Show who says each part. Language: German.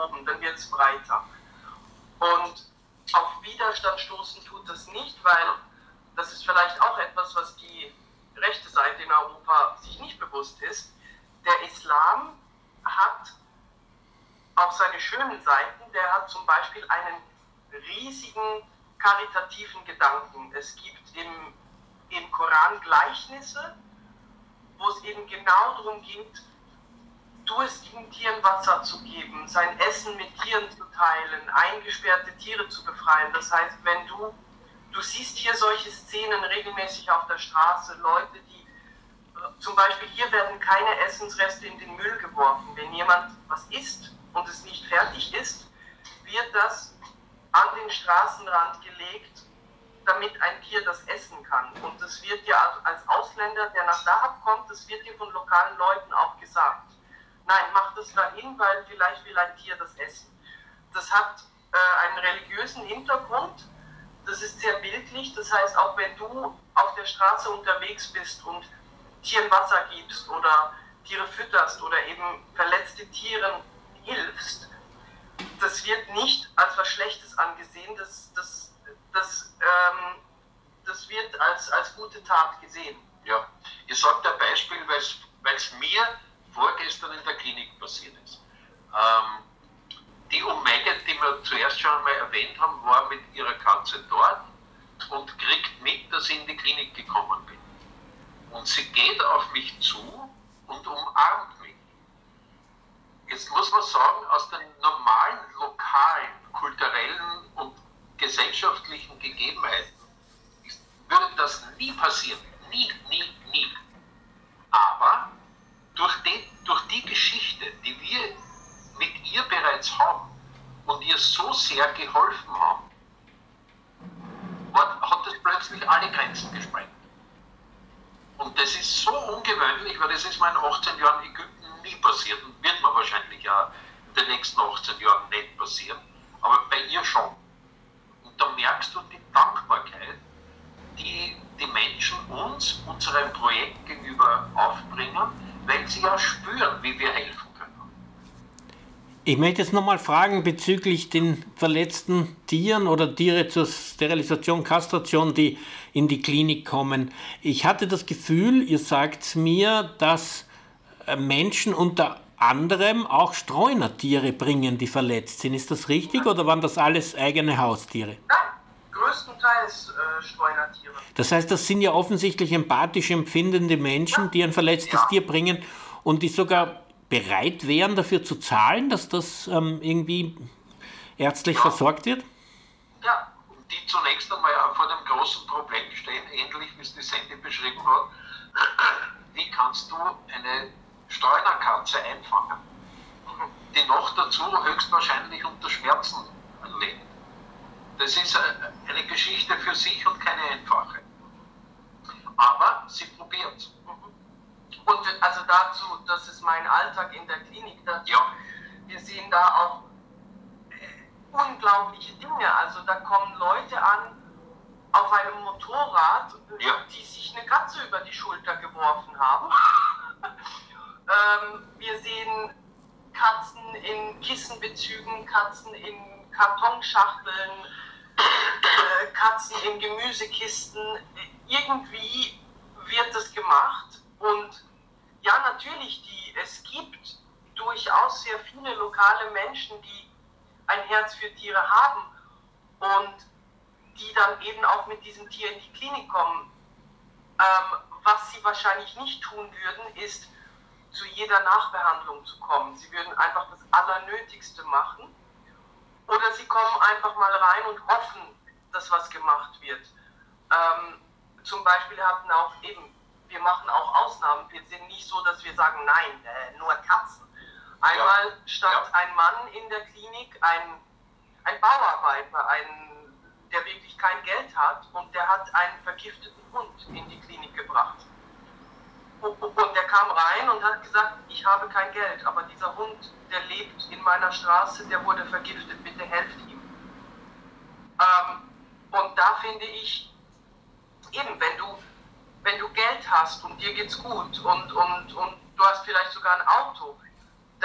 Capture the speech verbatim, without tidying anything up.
Speaker 1: oben, dann wird es breiter. Und auf Widerstand stoßen tut das nicht, weil das ist vielleicht auch etwas, was die rechte Seite in Europa sich nicht bewusst ist. Der Islam hat auch seine schönen Seiten, der hat zum Beispiel einen riesigen karitativen Gedanken. Es gibt im, im Koran Gleichnisse, wo es eben genau darum geht, durstigen Tieren Wasser zu geben, sein Essen mit Tieren zu teilen, eingesperrte Tiere zu befreien. Das heißt, wenn du, du siehst hier solche Szenen regelmäßig auf der Straße, Leute, die zum Beispiel hier werden keine Essensreste in den Müll geworfen. Wenn jemand was isst und es nicht fertig ist, wird das an den Straßenrand gelegt, damit ein Tier das essen kann. Und das wird dir als Ausländer, der nach Dahab kommt, das wird dir von lokalen Leuten auch gesagt. Nein, mach das dahin, weil vielleicht will ein Tier das essen. Das hat äh, einen religiösen Hintergrund, das ist sehr bildlich, das heißt, auch wenn du auf der Straße unterwegs bist und Tieren Wasser gibst oder Tiere fütterst oder eben verletzte Tieren hilfst, das wird nicht als was Schlechtes angesehen, das, das, das, ähm, das wird als, als gute Tat gesehen.
Speaker 2: Ja, ich sage ein Beispiel, weil es mir vorgestern in der Klinik passiert ist. Ähm, die Omega, die wir zuerst schon einmal erwähnt haben, war mit ihrer Katze dort und kriegt mit, dass ich in die Klinik gekommen bin. Und sie geht auf mich zu und umarmt mich. Jetzt muss man sagen, aus den normalen, lokalen, kulturellen und gesellschaftlichen Gegebenheiten würde das nie passieren. Nie, nie, nie. Aber durch die, durch die Geschichte, die wir mit ihr bereits haben und ihr so sehr geholfen haben, hat es plötzlich alle Grenzen gesprengt. Und das ist so ungewöhnlich, weil das ist mir in achtzehn Jahren Ägypten nie passiert und wird mir wahrscheinlich ja in den nächsten achtzehn Jahren nicht passieren, aber bei ihr schon. Und da merkst du die Dankbarkeit, die die Menschen uns, unserem Projekt gegenüber aufbringen, weil sie ja spüren, wie wir helfen können.
Speaker 3: Ich möchte jetzt nochmal fragen bezüglich den verletzten Tieren oder Tiere zur Sterilisation, Kastration, die in die Klinik kommen. Ich hatte das Gefühl, ihr sagt mir, dass Menschen unter anderem auch Streunertiere bringen, die verletzt sind. Ist das richtig oder waren das alles eigene Haustiere?
Speaker 1: Nein, größtenteils äh, Streunertiere.
Speaker 3: Das heißt, das sind ja offensichtlich empathisch empfindende Menschen, ja, die ein verletztes ja. Tier bringen und die sogar bereit wären, dafür zu zahlen, dass das ähm, irgendwie ärztlich ja. versorgt wird?
Speaker 2: Ja, die zunächst einmal auch vor dem großen Problem stehen, ähnlich wie es die Sandy beschrieben hat. Wie kannst du eine Streunerkatze einfangen, die noch dazu höchstwahrscheinlich unter Schmerzen lebt? Das ist eine Geschichte für sich und keine einfache. Aber sie probiert.
Speaker 1: Und also dazu, das ist mein Alltag in der Klinik, dazu,
Speaker 2: ja.
Speaker 1: wir sehen da auch äh, unglaubliche Dinge. Also da kommen Leute an auf einem Motorrad,
Speaker 2: ja.
Speaker 1: die sich eine Katze über die Schulter geworfen haben. ähm, wir sehen Katzen in Kissenbezügen, Katzen in Kartonschachteln, äh, Katzen in Gemüsekisten. Irgendwie wird das gemacht und ja, natürlich, die, es gibt durchaus sehr viele lokale Menschen, die ein Herz für Tiere haben und die dann eben auch mit diesem Tier in die Klinik kommen. Ähm, was sie wahrscheinlich nicht tun würden, ist zu jeder Nachbehandlung zu kommen. Sie würden einfach das Allernötigste machen oder sie kommen einfach mal rein und hoffen, dass was gemacht wird. Ähm, zum Beispiel hatten auch eben wir machen auch Ausnahmen. Wir sind nicht so, dass wir sagen, nein, äh, nur Katzen. Einmal ja. stand ja. ein Mann in der Klinik, ein, ein Bauarbeiter, ein, der wirklich kein Geld hat und der hat einen vergifteten Hund in die Klinik gebracht. Und der kam rein und hat gesagt, ich habe kein Geld, aber dieser Hund, der lebt in meiner Straße, der wurde vergiftet, bitte helft ihm. Ähm, und da finde ich, eben, wenn du wenn du Geld hast und dir geht's gut und, und, und du hast vielleicht sogar ein Auto,